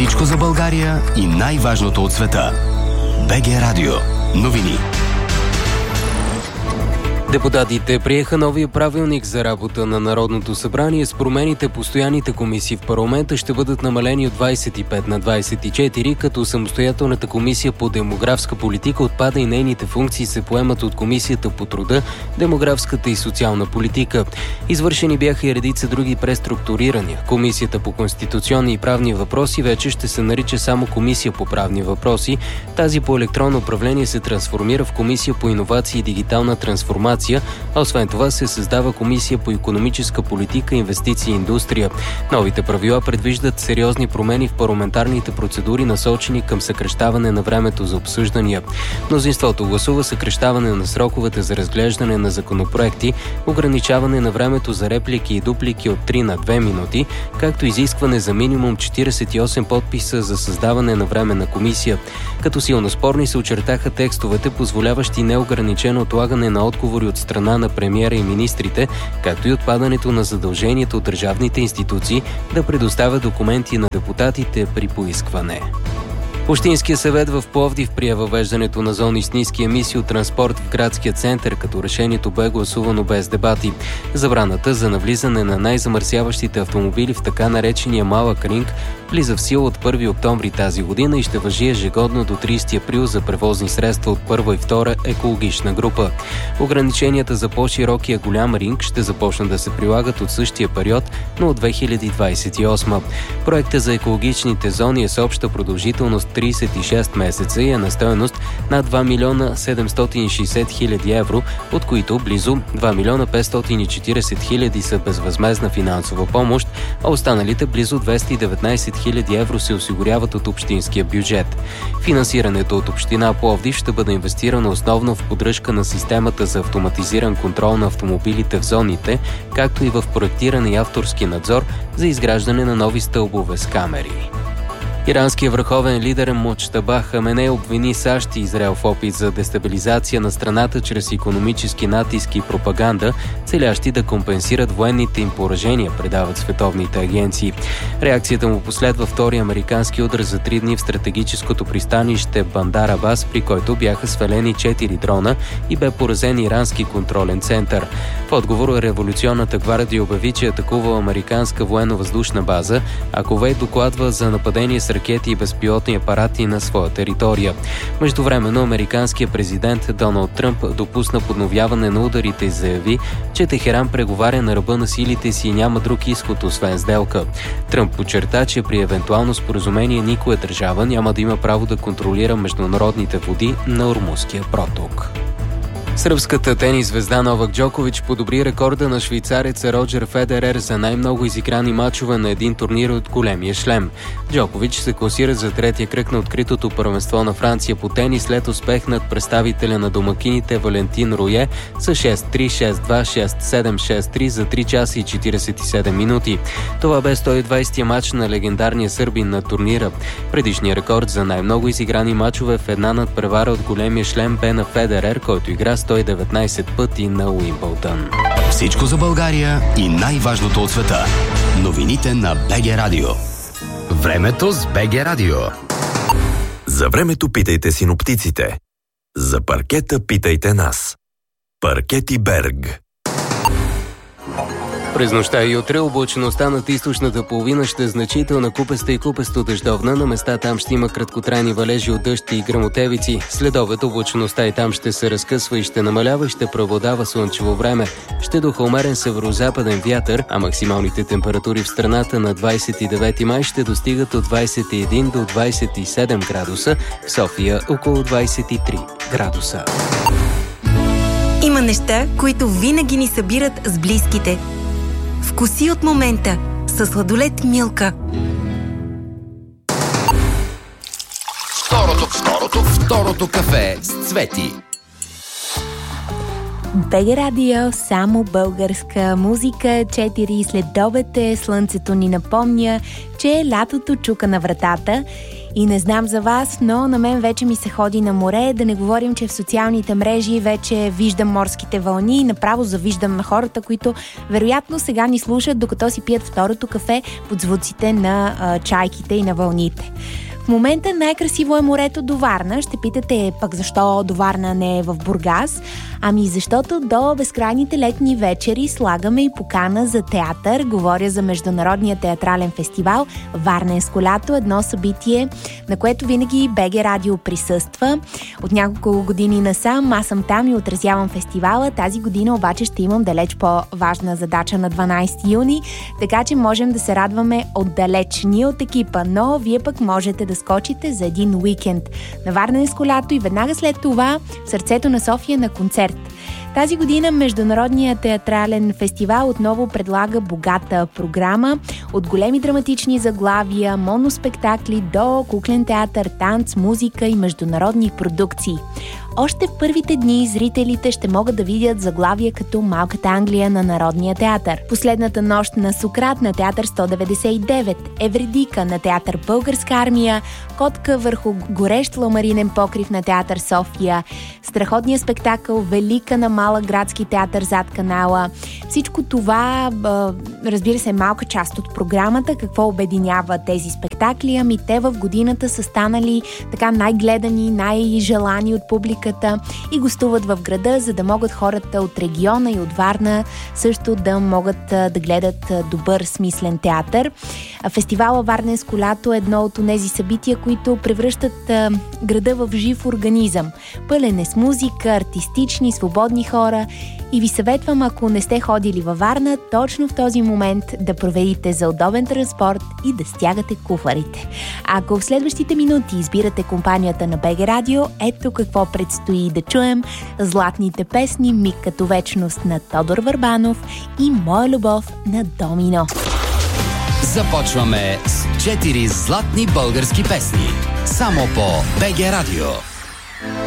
Всичко за България и най-важното от света. БГ Радио. Новини. Депутатите приеха новия правилник за работа на Народното събрание. С промените постоянните комисии в парламента ще бъдат намалени от 25 на 24, като самостоятелната комисия по демографска политика отпада и нейните функции се поемат от Комисията по труда, демографската и социална политика. Извършени бяха и редица други преструктурирания. Комисията по конституционни и правни въпроси вече ще се нарича само Комисия по правни въпроси. Тази по електронно управление се трансформира в Комисия по иновации и дигитална трансформация, а освен това се създава Комисия по икономическа политика, инвестиции и индустрия. Новите правила предвиждат сериозни промени в парламентарните процедури, насочени към съкращаване на времето за обсъждания. Мнозинството гласува съкращаване на сроковете за разглеждане на законопроекти, ограничаване на времето за реплики и дуплики от 3 на 2 минути, както изискване за минимум 48 подписа за създаване на временна комисия. Като силно спорни се очертаха текстовете, позволяващи неограничено отлагане на отговори от страна на премиера и министрите, както и отпадането на задължението от държавните институции да предоставят документи на депутатите при поискване. Общинския съвет в Пловдив прие въвеждането на зони с ниски емисии от транспорт в градския център, като решението бе гласувано без дебати. Забраната за навлизане на най-замърсяващите автомобили в така наречения малък ринг влиза в сила от 1 октомври тази година и ще важи ежегодно до 30 април за превозни средства от първа и втора екологична група. Ограниченията за по-широкия голям ринг ще започнат да се прилагат от същия период, но от 2028. Проектът за екологичните зони е с обща продължителност 36 месеца и е на стойност над 2 милиона 760 хиляди евро, от които близо 2 милиона 540 хиляди са безвъзмездна финансова помощ, а останалите близо 219 хиляди евро се осигуряват от общинския бюджет. Финансирането от община Пловдив ще бъде инвестирано основно в поддръжка на системата за автоматизиран контрол на автомобилите в зоните, както и в проектиране и авторски надзор за изграждане на нови стълбове с камери. Иранският върховен лидер Муджтаба Хаменей обвини САЩ и Израел в опит за дестабилизация на страната чрез икономически натиск и пропаганда, целящи да компенсират военните им поражения, предават световните агенции. Реакцията му последва втори американски удар за 3 дни в стратегическото пристанище Бандар Абас, при който бяха свалени 4 дрона и бе поразен ирански контролен център. В отговор Революционната гвардия обяви, че атакува американска военно-въздушна база, а Кувейт докладва за нападение с ракети и безпилотни апарати на своя територия. Междувременно американският президент Доналд Тръмп допусна подновяване на ударите и заяви, че Техеран преговаря на ръба на силите си и няма друг изход освен сделка. Тръмп подчерта, че при евентуално споразумение никоя държава няма да има право да контролира международните води на Ормузския проток. Сръбската тенис звезда Новак Джокович подобри рекорда на швейцареца Роджер Федерер за най-много изиграни мачове на един турнир от големия шлем. Джокович се класира за третия кръг на откритото първенство на Франция по тенис след успех над представителя на домакините Валентин Руе с 6-3, 6-2, 6-7, 6-3 за 3 часа и 47 минути. Това бе 120-я мач на легендарния сърбин на турнира. Предишният рекорд за най-много изиграни мачове в една надпревара от големия шлем бе на Федерер, който игра 119 пъти на Уимбълдън. Всичко за България и най-важното от света. Новините на БГ Радио. Времето с БГ Радио. За времето питайте синоптиците. За паркета питайте нас. Паркети Берг. През нощта и утре облачеността над източната половина ще е значителна, купеста и купесто дъждовна. На места там ще има краткотрайни валежи от дъжд и гръмотевици. След обед облачеността и там ще се разкъсва и ще намалява и ще преобладава слънчево време. Ще духа умерен северозападен вятър, а максималните температури в страната на 29 май ще достигат от 21 до 27 градуса, в София около 23 градуса. Има неща, които винаги ни събират с близките. Вкуси от момента със сладолед Милка. Второто кафе с Цвети. БГ Радио, само българска музика. 4 следобед е, слънцето ни напомня, че лятото чука на вратата. И не знам за вас, но на мен вече ми се ходи на море. Да не говорим, че в социалните мрежи вече виждам морските вълни и направо завиждам на хората, които вероятно сега ни слушат, докато си пият второто кафе под звуците на чайките и на вълните. В момента най-красиво е морето до Варна. Ще питате пък защо до Варна не е в Бургас? Ами защото до безкрайните летни вечери слагаме и покана за театър. Говоря за Международния театрален фестивал Варненско лято, едно събитие, на което винаги БГ Радио присъства. От няколко години насам аз съм там и отразявам фестивала. Тази година обаче ще имам далеч по-важна задача на 12 юни, така че можем да се радваме отдалеч ние от екипа, но вие пък можете да скочите за един уикенд на Варненско лято и веднага след това в сърцето на София на концерт. Тази година Международният театрален фестивал отново предлага богата програма от големи драматични заглавия, моноспектакли до куклен театър, танц, музика и международни продукции. Още в първите дни зрителите ще могат да видят заглавия като Малката Англия на Народния театър, Последната нощ на Сократ на театър 199, Евредика на театър Българска армия, Котка върху горещ ламаринен покрив на театър София, страхотния спектакъл Велика на Малък градски театър зад канала. Всичко това, разбира се, е малка част от програмата. Какво обединява тези спектакли? Ами те в годината са станали така най-гледани, най-желани от публиката и гостуват в града, за да могат хората от региона и от Варна също да могат да гледат добър, смислен театър. Фестивала Варненско лято е едно от тези събития, които превръщат града в жив организъм. Пълен е с музика, артистични, свободни хора и ви съветвам, ако не сте ходили във Варна, точно в този момент да проверите за удобен транспорт и да стягате куфарите. Ако в следващите минути избирате компанията на БГ Радио, ето какво предстои да чуем: златните песни "Миг като вечност" на Тодор Върбанов и "Моя любов" на Домино. Започваме с 4 златни български песни. Само по БГ Радио.